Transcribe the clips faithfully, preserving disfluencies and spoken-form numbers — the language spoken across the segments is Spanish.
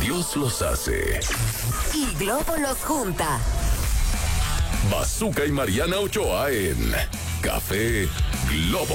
Dios los hace. Y Globo los junta. Bazooka y Mariana Ochoa en Café Globo.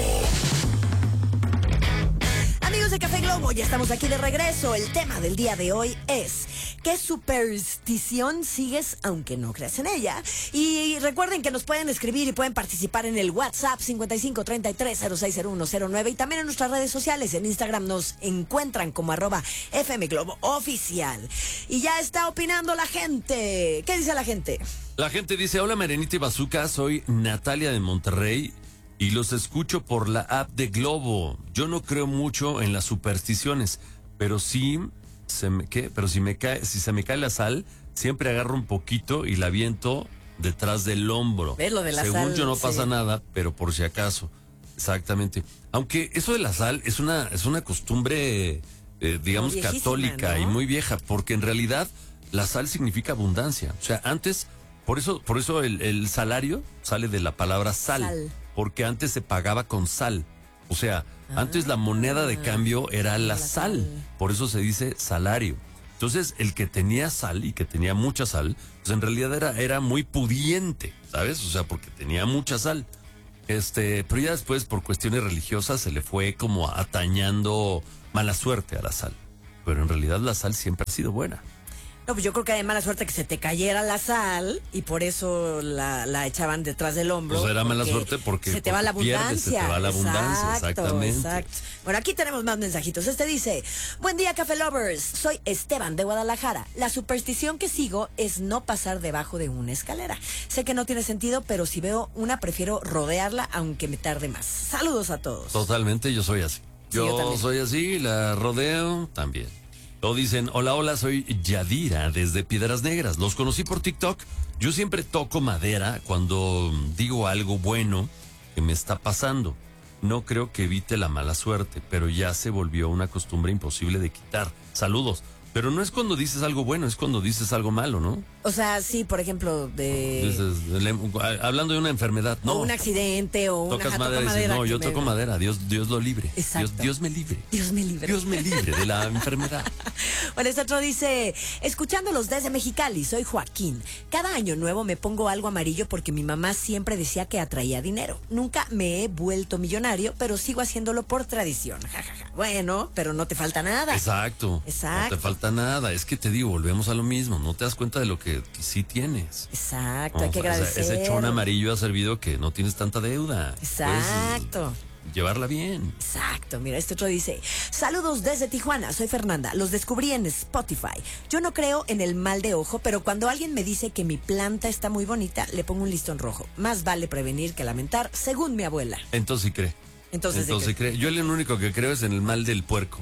Amigos de Café Globo, ya estamos aquí de regreso. El tema del día de hoy es: ¿qué superstición sigues aunque no creas en ella? Y recuerden que nos pueden escribir y pueden participar en el WhatsApp cincuenta y cinco treinta y tres cero seis cero uno cero nueve y también en nuestras redes sociales. En Instagram nos encuentran como arroba F M Globo Oficial. Y ya está opinando la gente. ¿Qué dice la gente? La gente dice: hola Marianita y Bazooka, soy Natalia de Monterrey y los escucho por la app de Globo. Yo no creo mucho en las supersticiones, pero sí se me, ¿qué? Pero si me cae, si se me cae la sal, siempre agarro un poquito y la aviento detrás del hombro. ¿Ves lo de la Según sal? yo no Sí. pasa nada, pero por si acaso. Exactamente. Aunque eso de la sal es una es una costumbre eh, digamos viejísima, católica, ¿no? y muy vieja, porque en realidad la sal significa abundancia. O sea, antes, por eso, por eso el, el salario sale de la palabra sal, Sal. porque antes se pagaba con sal. O sea, Ah. antes la moneda de cambio era la, La sal. sal. Por eso se dice salario. Entonces, el que tenía sal y que tenía mucha sal, pues en realidad era, era muy pudiente, ¿sabes? O sea, porque tenía mucha sal. Este, pero ya después, por cuestiones religiosas, se le fue como atañando mala suerte a la sal. Pero en realidad la sal siempre ha sido buena. No, pues yo creo que hay mala suerte que se te cayera la sal y por eso la, la echaban detrás del hombro. Pues era mala suerte porque se te va la porque pierdes, abundancia. se te va la abundancia, Exacto, exactamente. Exacto. Bueno, aquí tenemos más mensajitos. Este dice: buen día, Café Lovers. Soy Esteban de Guadalajara. La superstición que sigo es no pasar debajo de una escalera. Sé que no tiene sentido, pero si veo una prefiero rodearla aunque me tarde más. Saludos a todos. Totalmente, yo soy así. Sí, Yo, yo también. soy así, la rodeo también. Lo dicen: hola, hola, soy Yadira desde Piedras Negras. Los conocí por TikTok. Yo siempre toco madera cuando digo algo bueno que me está pasando. No creo que evite la mala suerte, pero ya se volvió una costumbre imposible de quitar. Saludos. Pero no es cuando dices algo bueno, es cuando dices algo malo, ¿no? O sea, sí, por ejemplo, de... Dices, le- hablando de una enfermedad, no. o un accidente o una... Tocas ajá, madera toco y dices, madera no, que yo me- toco madera, Dios, Dios lo libre. Exacto. Dios, Dios me libre. Dios me libre. Dios me libre de la enfermedad. Bueno, este otro dice: escuchándolos desde Mexicali, soy Joaquín. Cada año nuevo me pongo algo amarillo porque mi mamá siempre decía que atraía dinero. Nunca me he vuelto millonario, pero sigo haciéndolo por tradición. Ja, ja, ja. Bueno, pero no te falta nada. Exacto. Exacto. No te falta nada. Es que te digo, volvemos a lo mismo. No te das cuenta de lo que sí tienes. Exacto, No, hay que o sea, agradecer. ese chón amarillo ha servido que no tienes tanta deuda. Exacto. Puedes llevarla bien. Exacto, mira, este otro dice: saludos desde Tijuana, soy Fernanda, los descubrí en Spotify. Yo no creo en el mal de ojo, pero cuando alguien me dice que mi planta está muy bonita, le pongo un listón rojo. Más vale prevenir que lamentar, según mi abuela. Entonces sí cree. Entonces, ¿de Entonces qué? cree. Yo el único que creo es en el mal del puerco.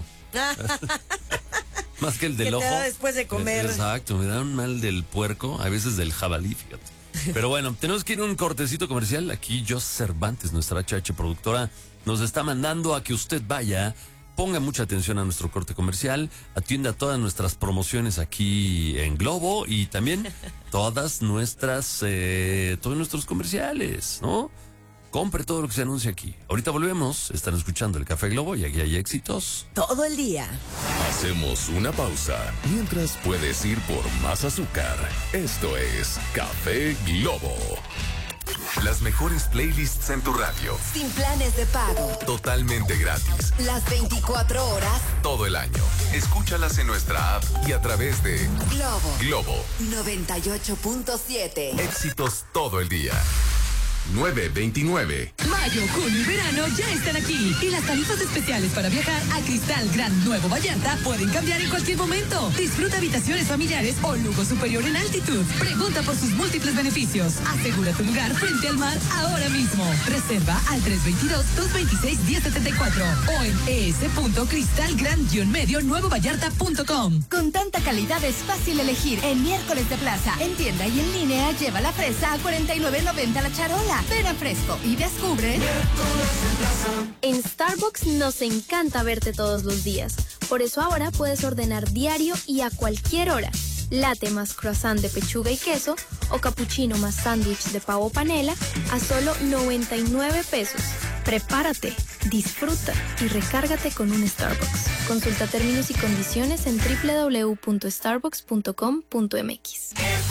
Más que el del Que te ojo. da después de comer. Exacto, me da un mal del puerco, a veces del jabalí, fíjate. Pero bueno, tenemos que ir a un cortecito comercial. Aquí Jos Cervantes, nuestra H H productora, nos está mandando a que usted vaya, ponga mucha atención a nuestro corte comercial, atienda todas nuestras promociones aquí en Globo y también todas nuestras, eh, todos nuestros comerciales, ¿no? Compre todo lo que se anuncia aquí. Ahorita volvemos, están escuchando el Café Globo y aquí hay éxitos Todo el día. Hacemos una pausa mientras puedes ir por más azúcar. Esto es Café Globo. Las mejores playlists en tu radio. Sin planes de pago. Totalmente gratis. Las veinticuatro horas. Todo el año. Escúchalas en nuestra app y a través de Globo Globo. noventa y ocho punto siete. Éxitos todo el día. nueve veintinueve. Mayo, junio y verano ya están aquí. Y las tarifas especiales para viajar a Cristal Gran Nuevo Vallarta pueden cambiar en cualquier momento. Disfruta habitaciones familiares o lujo superior en altitud. Pregunta por sus múltiples beneficios. Asegura tu lugar frente al mar ahora mismo. Reserva al tres dos dos, dos dos seis, uno cero siete cuatro o en es.cristalgran-medio nuevo vallarta punto com. Con tanta calidad es fácil elegir. En miércoles de plaza, en tienda y en línea, lleva la fresa a cuarenta y nueve noventa la charola. Ven a Fresco y descubre. En Starbucks nos encanta verte todos los días. Por eso ahora puedes ordenar diario y a cualquier hora. Latte más croissant de pechuga y queso o cappuccino más sándwich de pavo panela a solo noventa y nueve pesos. Prepárate, Disfruta y recárgate con un Starbucks. Consulta términos y condiciones en doble u doble u doble u punto starbucks punto com punto m x.